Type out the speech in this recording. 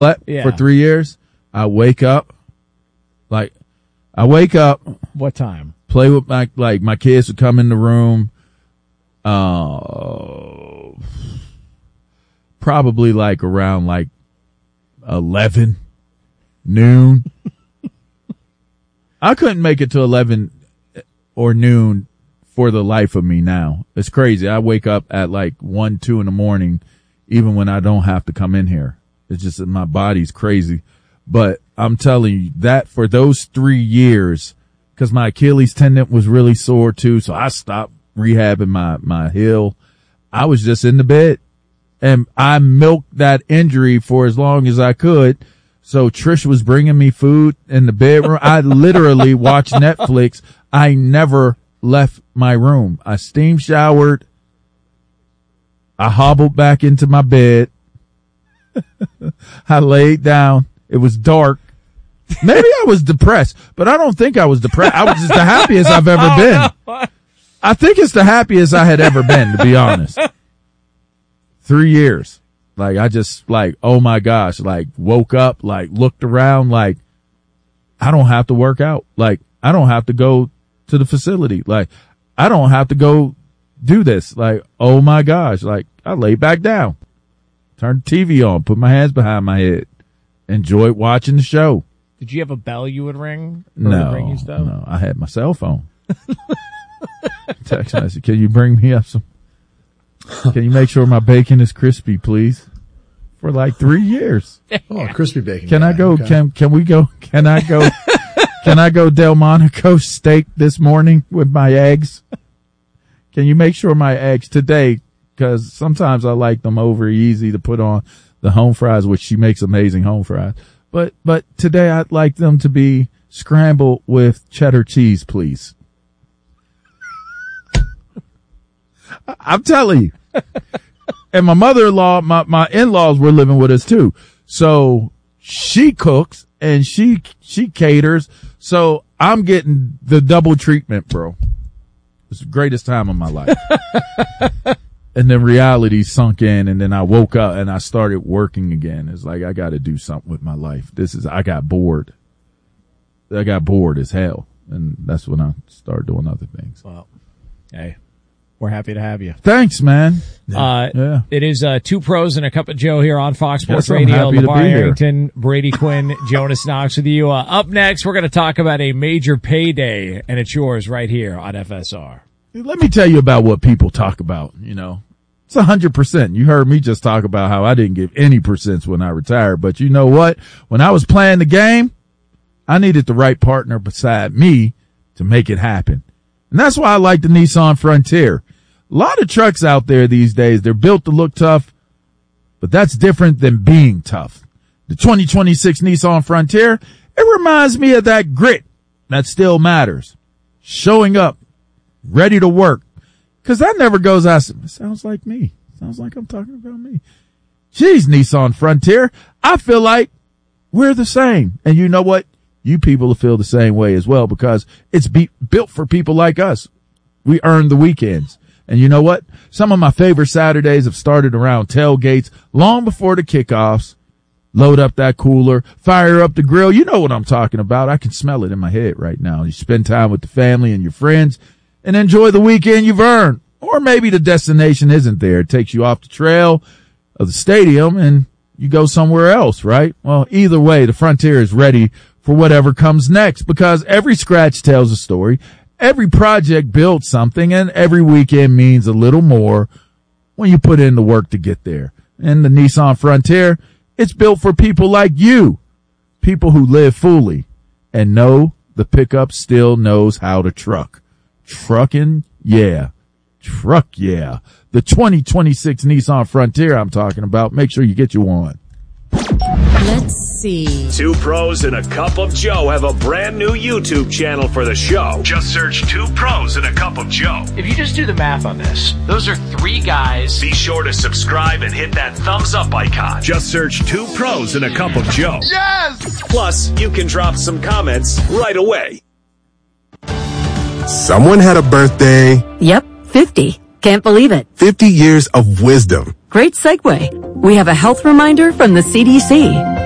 for 3 years. I wake up. What time? Play with my kids would come in the room. Probably around 11 noon. I couldn't make it to 11 or noon for the life of me now. It's crazy. I wake up at 1, 2 in the morning, even when I don't have to come in here. It's just that my body's crazy. But I'm telling you that for those 3 years, because my Achilles tendon was really sore too, so I stopped rehabbing my heel. I was just in the bed, and I milked that injury for as long as I could. So Trish was bringing me food in the bedroom. I literally watched Netflix. I never left my room. I steam showered. I hobbled back into my bed. I laid down. It was dark. Maybe I was depressed, but I don't think I was depressed. I was just the happiest I've ever been. I think it's the happiest I had ever been, to be honest. 3 years. I just oh my gosh, woke up, looked around, I don't have to work out. I don't have to go to the facility. I don't have to go do this. Oh my gosh. I lay back down, turned the TV on, put my hands behind my head, enjoyed watching the show. Did you have a bell you would ring? No, I had my cell phone. Text message. Can you bring me up some? Can you make sure my bacon is crispy, please? For 3 years. Oh, crispy bacon. Can I go? Okay. Can we go? Can I go? Can I go Delmonico steak this morning with my eggs? Can you make sure my eggs today? Because sometimes I like them over easy to put on the home fries, which she makes amazing home fries. But today I'd like them to be scrambled with cheddar cheese, please. I'm telling you. And my mother-in-law, my in-laws were living with us too. So she cooks and she caters. So I'm getting the double treatment, bro. It's the greatest time of my life. And then reality sunk in, and then I woke up and I started working again. It's I got to do something with my life. I got bored. I got bored as hell. And that's when I started doing other things. Well, hey, we're happy to have you. Thanks, man. Yeah. It is Two Pros and a Cup of Joe here on Fox Sports Radio. LeVar Arrington, Brady Quinn, Jonas Knox with you. Up next, we're going to talk about a major payday, and it's yours right here on FSR. Let me tell you about what people talk about, It's 100%. You heard me just talk about how I didn't give any percents when I retired. But you know what? When I was playing the game, I needed the right partner beside me to make it happen. And that's why I like the Nissan Frontier. A lot of trucks out there these days, they're built to look tough, but that's different than being tough. The 2026 Nissan Frontier, it reminds me of that grit that still matters. Showing up, ready to work. Cause that never goes out. It sounds like me. Sounds like I'm talking about me. Geez, Nissan Frontier. I feel like we're the same. And you know what? You people will feel the same way as well because it's built for people like us. We earn the weekends. And you know what? Some of my favorite Saturdays have started around tailgates long before the kickoffs. Load up that cooler, fire up the grill. You know what I'm talking about. I can smell it in my head right now. You spend time with the family and your friends and enjoy the weekend you've earned. Or maybe the destination isn't there. It takes you off the trail of the stadium and you go somewhere else, right? Well, either way, the Frontier is ready for whatever comes next because every scratch tells a story. Every project builds something and every weekend means a little more when you put in the work to get there. And the Nissan Frontier, it's built for people like you, people who live fully and know the pickup still knows how to truck. Trucking, yeah. Truck, yeah. The 2026 Nissan Frontier I'm talking about. Make sure you get you one. Let's see. Two Pros and a Cup of Joe have a brand new YouTube channel for the show. Just search Two Pros and a Cup of Joe. If you just do the math on this, those are three guys. Be sure to subscribe and hit that thumbs up icon. Just search Two Pros and a Cup of Joe. Yes! Plus, you can drop some comments right away. Someone had a birthday. Yep, 50. Can't believe it. 50 years of wisdom. Great segue. We have a health reminder from the CDC.